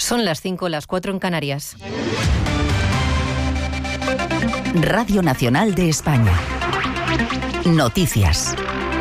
Son las 5, las 4 en Canarias. Radio Nacional de España. Noticias.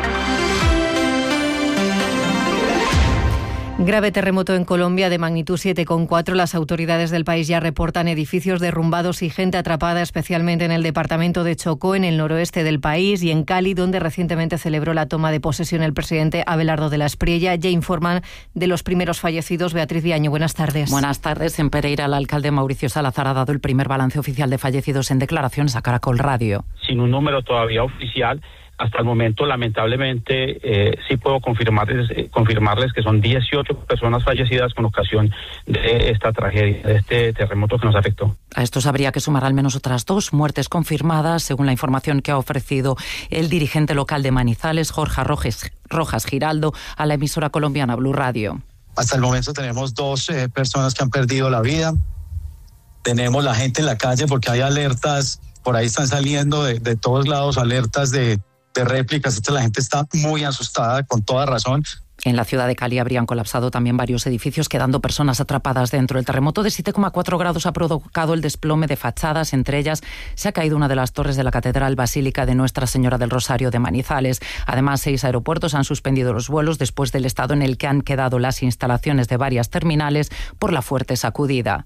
Grave terremoto en Colombia de magnitud 7,4. Las autoridades del país ya reportan edificios derrumbados y gente atrapada, especialmente en el departamento de Chocó, en el noroeste del país, y en Cali, donde recientemente celebró la toma de posesión el presidente Abelardo de la Espriella. Ya informan de los primeros fallecidos. Beatriz Viaño, buenas tardes. Buenas tardes. En Pereira, el alcalde Mauricio Salazar ha dado el primer balance oficial de fallecidos en declaraciones a Caracol Radio. Sin un número todavía oficial, hasta el momento, lamentablemente, sí puedo confirmarles que son 18 personas fallecidas con ocasión de esta tragedia, de este terremoto que nos afectó. A estos habría que sumar al menos otras 2 muertes confirmadas, según la información que ha ofrecido el dirigente local de Manizales, Jorge Rojas Giraldo, a la emisora colombiana Blue Radio. Hasta el momento tenemos 2 personas que han perdido la vida. Tenemos la gente en la calle porque hay alertas, por ahí están saliendo de todos lados alertas de réplicas. Entonces la gente está muy asustada, con toda razón. En la ciudad de Cali habrían colapsado también varios edificios, quedando personas atrapadas dentro. El terremoto de 7,4 grados ha provocado el desplome de fachadas. Entre ellas se ha caído una de las torres de la Catedral Basílica de Nuestra Señora del Rosario de Manizales. Además, 6 aeropuertos han suspendido los vuelos después del estado en el que han quedado las instalaciones de varias terminales por la fuerte sacudida.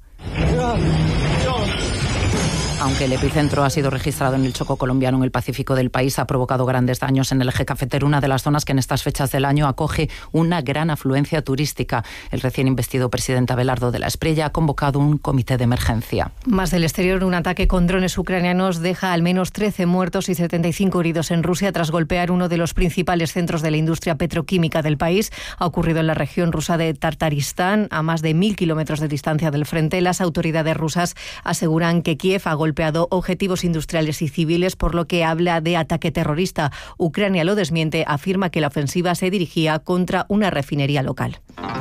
Aunque el epicentro ha sido registrado en el Chocó colombiano, en el Pacífico del país, ha provocado grandes daños en el eje cafetero, una de las zonas que en estas fechas del año acoge una gran afluencia turística. El recién investido presidente Abelardo de la Espriella ha convocado un comité de emergencia. Más del exterior, un ataque con drones ucranianos deja al menos 13 muertos y 75 heridos en Rusia tras golpear uno de los principales centros de la industria petroquímica del país. Ha ocurrido en la región rusa de Tartaristán, a más de 1.000 kilómetros de distancia del frente. Las autoridades rusas aseguran que Kiev ha golpeado objetivos industriales y civiles, por lo que habla de ataque terrorista. Ucrania lo desmiente, afirma que la ofensiva se dirigía contra una refinería local.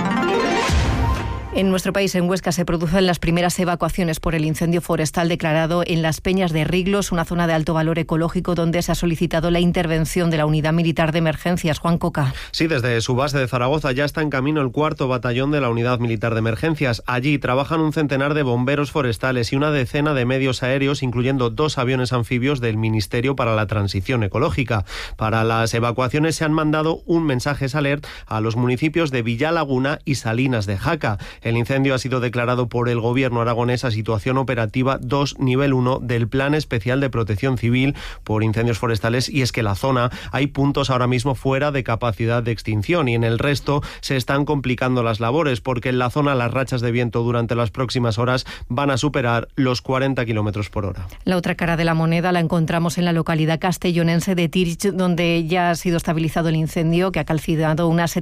En nuestro país, en Huesca, se producen las primeras evacuaciones por el incendio forestal declarado en Las Peñas de Riglos, una zona de alto valor ecológico donde se ha solicitado la intervención de la Unidad Militar de Emergencias. Juan Coca. Sí, desde su base de Zaragoza ya está en camino el 4º batallón de la Unidad Militar de Emergencias. Allí trabajan un centenar de bomberos forestales y una decena de medios aéreos, incluyendo 2 aviones anfibios del Ministerio para la Transición Ecológica. Para las evacuaciones se han mandado un mensajes alert a los municipios de Villalaguna y Salinas de Jaca. El incendio ha sido declarado por el Gobierno aragonés a situación operativa 2 nivel 1 del Plan Especial de Protección Civil por incendios forestales, y es que la zona hay puntos ahora mismo fuera de capacidad de extinción y en el resto se están complicando las labores porque en la zona las rachas de viento durante las próximas horas van a superar los 40 kilómetros por hora. La otra cara de la moneda la encontramos en la localidad castellonense de Tirich, donde ya ha sido estabilizado el incendio que ha calcinado unas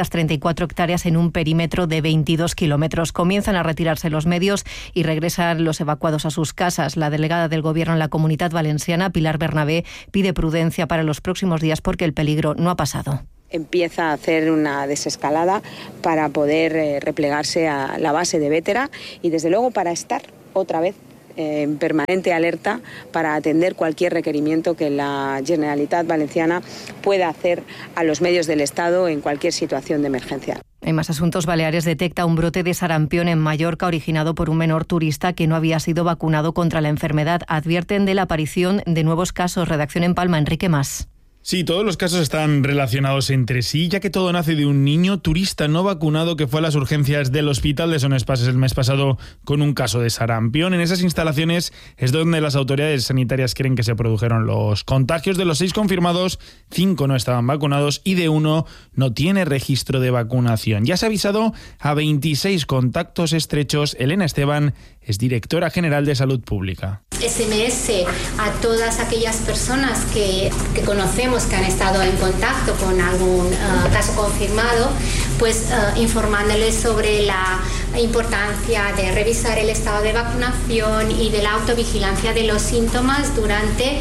734 hectáreas en un perímetro de 22 kilómetros. Comienzan a retirarse los medios y regresan los evacuados a sus casas. La delegada del Gobierno en la Comunidad Valenciana, Pilar Bernabé, pide prudencia para los próximos días porque el peligro no ha pasado. Empieza a hacer una desescalada para poder replegarse a la base de Bétera y desde luego para estar otra vez en permanente alerta para atender cualquier requerimiento que la Generalitat Valenciana pueda hacer a los medios del Estado en cualquier situación de emergencia. En más asuntos, Baleares detecta un brote de sarampión en Mallorca originado por un menor turista que no había sido vacunado contra la enfermedad. Advierten de la aparición de nuevos casos. Redacción en Palma, Enrique Mas. Sí, todos los casos están relacionados entre sí, ya que todo nace de un niño turista no vacunado que fue a las urgencias del hospital de Son Espases el mes pasado con un caso de sarampión. En esas instalaciones es donde las autoridades sanitarias creen que se produjeron los contagios. De los 6 confirmados, 5 no estaban vacunados y de 1 no tiene registro de vacunación. Ya se ha avisado a 26 contactos estrechos. Elena Esteban es directora general de Salud Pública. SMS a todas aquellas personas que conocemos que han estado en contacto con algún caso confirmado, pues informándoles sobre la importancia de revisar el estado de vacunación y de la autovigilancia de los síntomas durante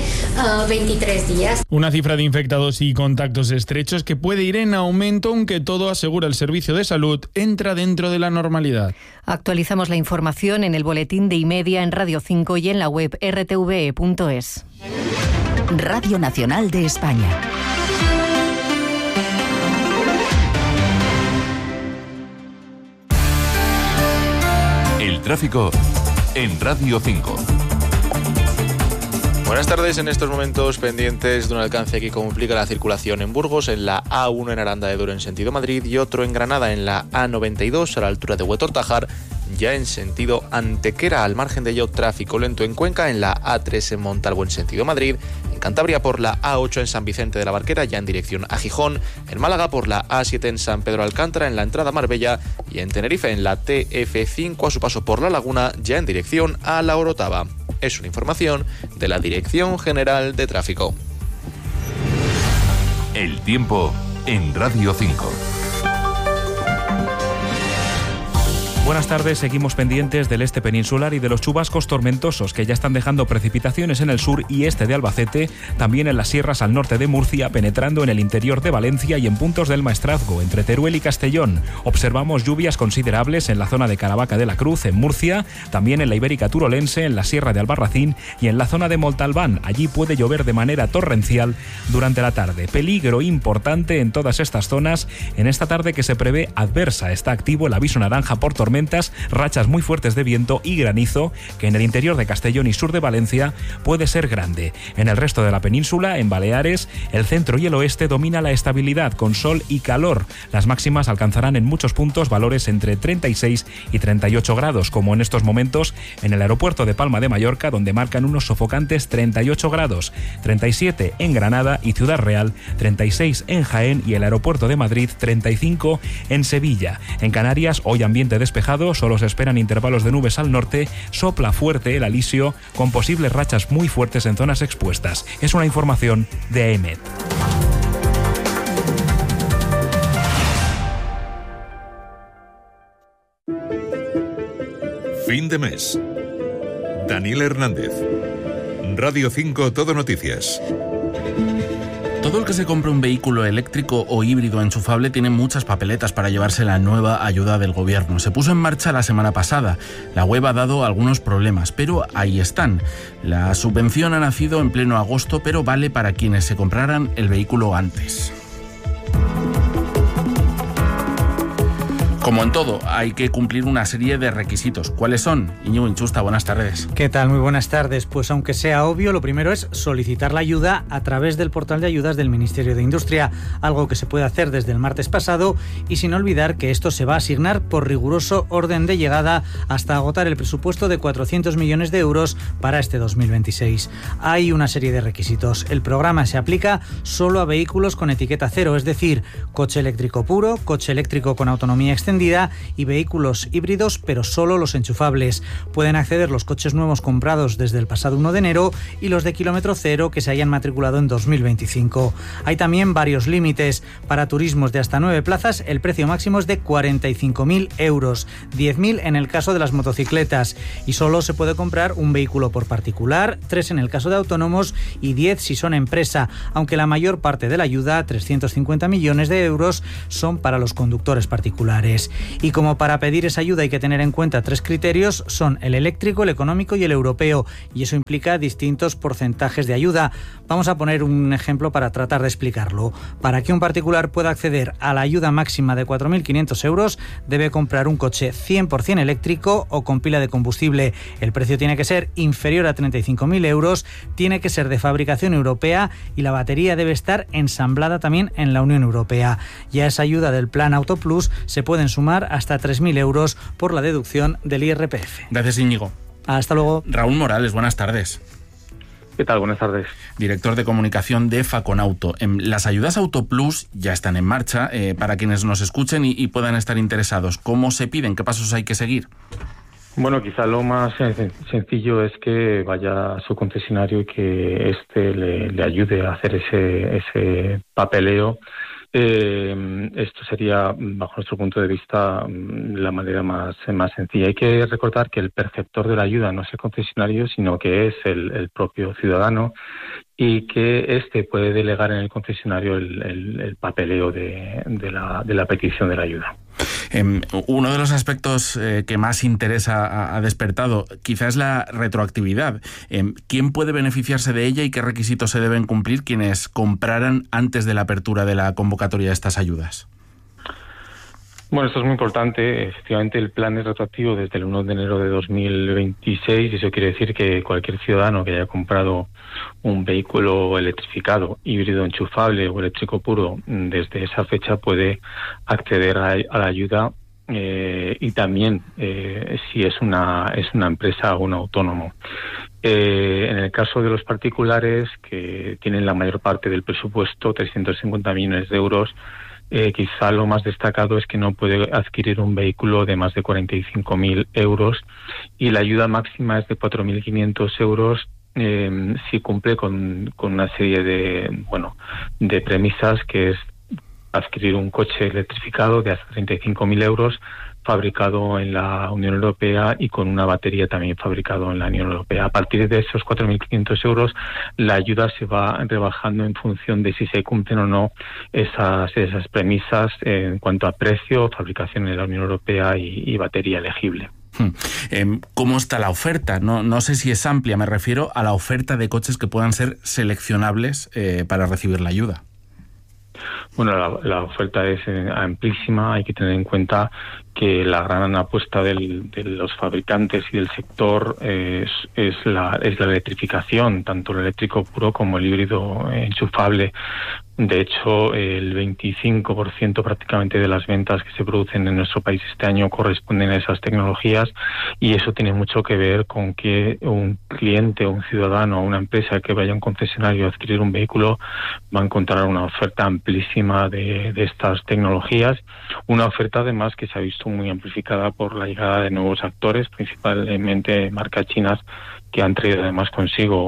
23 días. Una cifra de infectados y contactos estrechos que puede ir en aumento, aunque todo, asegura el Servicio de Salud, entra dentro de la normalidad. Actualizamos la información en el boletín de Y-Media, en Radio 5 y en la web rtve.es. Radio Nacional de España. tráfico en Radio 5. Buenas tardes. En estos momentos pendientes de un alcance que complica la circulación en Burgos, en la A1 en Aranda de Duero en sentido Madrid y otro en Granada en la A92 a la altura de Huetor-Tajar, ya en sentido Antequera. Al margen de ello, tráfico lento en Cuenca, en la A3 en Montalvo en sentido Madrid, en Cantabria por la A8 en San Vicente de la Barquera ya en dirección a Gijón, en Málaga por la A7 en San Pedro Alcántara en la entrada a Marbella y en Tenerife en la TF5 a su paso por La Laguna ya en dirección a La Orotava. Es una información de la Dirección General de Tráfico. El tiempo en Radio 5. Buenas tardes, seguimos pendientes del este peninsular y de los chubascos tormentosos que ya están dejando precipitaciones en el sur y este de Albacete, también en las sierras al norte de Murcia, penetrando en el interior de Valencia y en puntos del Maestrazgo, entre Teruel y Castellón. Observamos lluvias considerables en la zona de Caravaca de la Cruz, en Murcia, también en la Ibérica Turolense, en la sierra de Albarracín y en la zona de Montalbán. Allí puede llover de manera torrencial durante la tarde. Peligro importante en todas estas zonas. En esta tarde que se prevé adversa está activo el aviso naranja por tormentas, rachas muy fuertes de viento y granizo, que en el interior de Castellón y sur de Valencia puede ser grande. En el resto de la península, en Baleares, el centro y el oeste domina la estabilidad con sol y calor. Las máximas alcanzarán en muchos puntos valores entre 36 y 38 grados, como en estos momentos en el aeropuerto de Palma de Mallorca, donde marcan unos sofocantes 38 grados, 37 en Granada y Ciudad Real, 36 en Jaén y el aeropuerto de Madrid, 35 en Sevilla. En Canarias, hoy ambiente despejado, solo se esperan intervalos de nubes al norte, sopla fuerte el alisio con posibles rachas muy fuertes en zonas expuestas. Es una información de EMET. Fin de mes. Daniel Hernández. Radio 5 Todo Noticias. Todo el que se compre un vehículo eléctrico o híbrido enchufable tiene muchas papeletas para llevarse la nueva ayuda del gobierno. Se puso en marcha la semana pasada. La web ha dado algunos problemas, pero ahí están. La subvención ha nacido en pleno agosto, pero vale para quienes se compraran el vehículo antes. Como en todo, hay que cumplir una serie de requisitos. ¿Cuáles son? Íñigo Inchusta, buenas tardes. ¿Qué tal? Muy buenas tardes. Pues aunque sea obvio, lo primero es solicitar la ayuda a través del portal de ayudas del Ministerio de Industria, algo que se puede hacer desde el martes pasado y sin olvidar que esto se va a asignar por riguroso orden de llegada hasta agotar el presupuesto de 400 millones de euros para este 2026. Hay una serie de requisitos. El programa se aplica solo a vehículos con etiqueta cero, es decir, coche eléctrico puro, coche eléctrico con autonomía extendida y vehículos híbridos, pero solo los enchufables. Pueden acceder los coches nuevos comprados desde el pasado 1 de enero y los de kilómetro cero que se hayan matriculado en 2025. Hay también varios límites. Para turismos de hasta 9 plazas, el precio máximo es de 45.000 euros, 10.000 en el caso de las motocicletas, y solo se puede comprar un vehículo por particular, 3 en el caso de autónomos y 10 si son empresa, aunque la mayor parte de la ayuda, 350 millones de euros, son para los conductores particulares. Y como para pedir esa ayuda hay que tener en cuenta 3 criterios, son el eléctrico, el económico y el europeo, y eso implica distintos porcentajes de ayuda. Vamos a poner un ejemplo para tratar de explicarlo. Para que un particular pueda acceder a la ayuda máxima de 4.500 euros, debe comprar un coche 100% eléctrico o con pila de combustible. El precio tiene que ser inferior a 35.000 euros, tiene que ser de fabricación europea y la batería debe estar ensamblada también en la Unión Europea. Y a esa ayuda del Plan Auto Plus se pueden sumar hasta 3.000 euros por la deducción del IRPF. Gracias, Íñigo. Hasta luego. Raúl Morales, buenas tardes. ¿Qué tal? Buenas tardes. Director de comunicación de Faconauto. Las ayudas Auto Plus ya están en marcha. Para quienes nos escuchen y puedan estar interesados, ¿cómo se piden? ¿Qué pasos hay que seguir? Bueno, quizá lo más sencillo es que vaya a su concesionario y que le ayude a hacer ese papeleo. Esto sería, bajo nuestro punto de vista, la manera más sencilla. Hay que recordar que el perceptor de la ayuda no es el concesionario, sino que es el propio ciudadano, y que puede delegar en el concesionario el papeleo de la petición de la ayuda. Uno de los aspectos que más interés ha despertado quizás es la retroactividad. ¿Quién puede beneficiarse de ella y qué requisitos se deben cumplir quienes compraran antes de la apertura de la convocatoria de estas ayudas? Bueno, esto es muy importante. Efectivamente, el plan es retroactivo desde el 1 de enero de 2026 y eso quiere decir que cualquier ciudadano que haya comprado un vehículo electrificado, híbrido enchufable o eléctrico puro, desde esa fecha puede acceder a la ayuda y también si es una empresa o un autónomo. En el caso de los particulares, que tienen la mayor parte del presupuesto, 350 millones de euros, quizá lo más destacado es que no puede adquirir un vehículo de más de 45.000 euros y la ayuda máxima es de 4.500 euros si cumple con una serie de premisas, que es adquirir un coche electrificado de hasta 35.000 euros fabricado en la Unión Europea y con una batería también fabricado en la Unión Europea. A partir de esos 4.500 euros, la ayuda se va rebajando en función de si se cumplen o no esas premisas en cuanto a precio, fabricación en la Unión Europea y batería elegible. ¿Cómo está la oferta? No sé si es amplia, me refiero a la oferta de coches que puedan ser seleccionables para recibir la ayuda. Bueno, la oferta es amplísima. Hay que tener en cuenta que la gran apuesta de los fabricantes y del sector es la electrificación, tanto el eléctrico puro como el híbrido enchufable. De hecho, el 25% prácticamente de las ventas que se producen en nuestro país este año corresponden a esas tecnologías, y eso tiene mucho que ver con que un cliente, un ciudadano o una empresa que vaya a un concesionario a adquirir un vehículo va a encontrar una oferta amplísima de estas tecnologías, una oferta además que se ha visto muy amplificada por la llegada de nuevos actores, principalmente marcas chinas, que han traído además consigo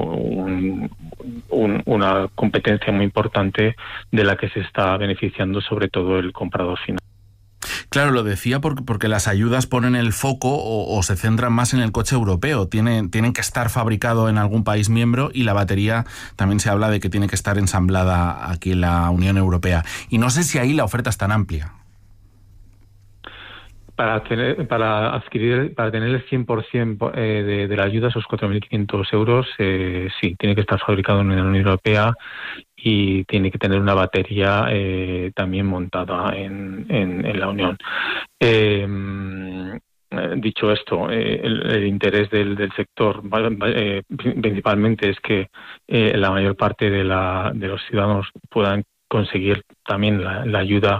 una competencia muy importante de la que se está beneficiando sobre todo el comprador final. Claro, lo decía porque las ayudas ponen el foco o se centran más en el coche europeo. Tienen que estar fabricado en algún país miembro y la batería también se habla de que tiene que estar ensamblada aquí en la Unión Europea. Y no sé si ahí la oferta es tan amplia. Para tener el 100% de la ayuda, esos 4.500 euros, sí, tiene que estar fabricado en la Unión Europea y tiene que tener una batería también montada en la Unión. Dicho esto, el interés del sector principalmente es que la mayor parte de los ciudadanos puedan conseguir también la ayuda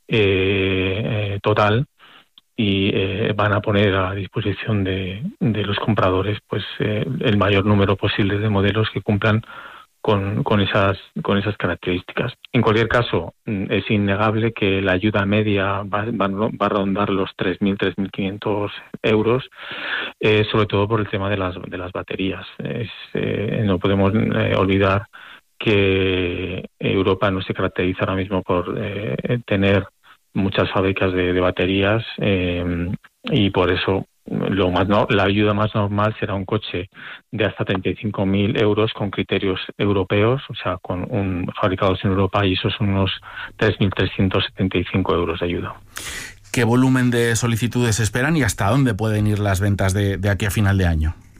total, y van a poner a disposición de los compradores pues el mayor número posible de modelos que cumplan con esas características. En cualquier caso, es innegable que la ayuda media va a rondar los 3.500 euros, sobre todo por el tema de las baterías. No podemos olvidar que Europa no se caracteriza ahora mismo por tener muchas fábricas de baterías, y por eso la ayuda más normal será un coche de hasta 35.000 euros con criterios europeos, o sea, fabricados en Europa, y esos son unos 3.375 euros de ayuda. ¿Qué volumen de solicitudes esperan y hasta dónde pueden ir las ventas de aquí a final de año?